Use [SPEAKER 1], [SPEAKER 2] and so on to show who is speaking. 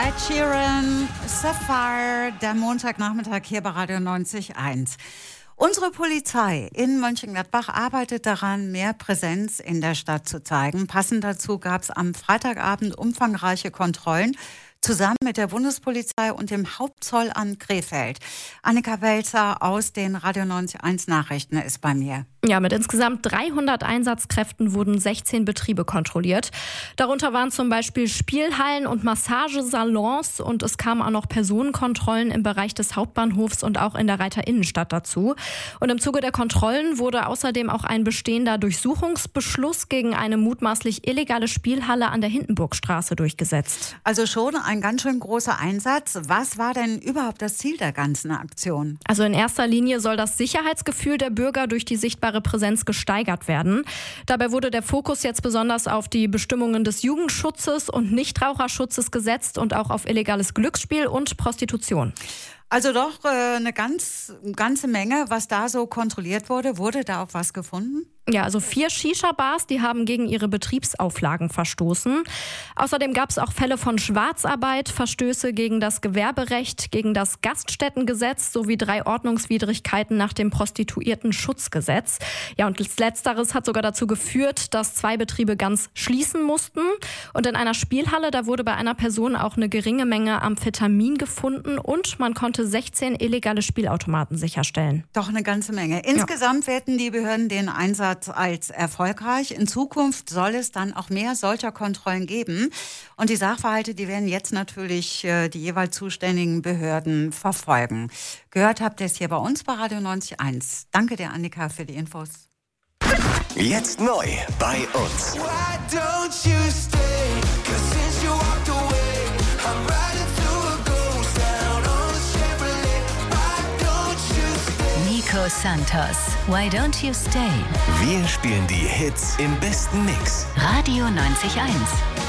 [SPEAKER 1] Ed Sheeran, Sapphire, der Montagnachmittag hier bei Radio 90.1. Unsere Polizei in Mönchengladbach arbeitet daran, mehr Präsenz in der Stadt zu zeigen. Passend dazu gab es am Freitagabend umfangreiche Kontrollen zusammen mit der Bundespolizei und dem Hauptzollamt Krefeld. Annika Welzer aus den Radio 90.1 Nachrichten ist bei mir.
[SPEAKER 2] Ja, mit insgesamt 300 Einsatzkräften wurden 16 Betriebe kontrolliert. Darunter waren zum Beispiel Spielhallen und Massagesalons und es kamen auch noch Personenkontrollen im Bereich des Hauptbahnhofs und auch in der Reiter-Innenstadt dazu. Und im Zuge der Kontrollen wurde außerdem auch ein bestehender Durchsuchungsbeschluss gegen eine mutmaßlich illegale Spielhalle an der Hindenburgstraße durchgesetzt.
[SPEAKER 1] Also schon ein ganz schön großer Einsatz. Was war denn überhaupt das Ziel der ganzen Aktion?
[SPEAKER 2] Also in erster Linie soll das Sicherheitsgefühl der Bürger durch die sichtbare Präsenz gesteigert werden. Dabei wurde der Fokus jetzt besonders auf die Bestimmungen des Jugendschutzes und Nichtraucherschutzes gesetzt und auch auf illegales Glücksspiel und Prostitution.
[SPEAKER 1] Also doch eine ganze Menge, was da so kontrolliert wurde. Wurde da auch was gefunden?
[SPEAKER 2] Ja, also 4 Shisha-Bars, die haben gegen ihre Betriebsauflagen verstoßen. Außerdem gab es auch Fälle von Schwarzarbeit, Verstöße gegen das Gewerberecht, gegen das Gaststättengesetz sowie 3 Ordnungswidrigkeiten nach dem Prostituiertenschutzgesetz. Ja, und Letzteres hat sogar dazu geführt, dass 2 Betriebe ganz schließen mussten. Und in einer Spielhalle, da wurde bei einer Person auch eine geringe Menge Amphetamin gefunden und man konnte 16 illegale Spielautomaten sicherstellen.
[SPEAKER 1] Doch eine ganze Menge. Insgesamt werten die Behörden den Einsatz als erfolgreich. In Zukunft soll es dann auch mehr solcher Kontrollen geben. Und die Sachverhalte, die werden jetzt natürlich die jeweils zuständigen Behörden verfolgen. Gehört habt ihr es hier bei uns bei Radio 90.1. Danke dir, Annika, für die Infos.
[SPEAKER 3] Jetzt neu bei uns.
[SPEAKER 4] Nico Santos, Why Don't You Stay?
[SPEAKER 3] Wir spielen die Hits im besten Mix.
[SPEAKER 4] Radio 90.1.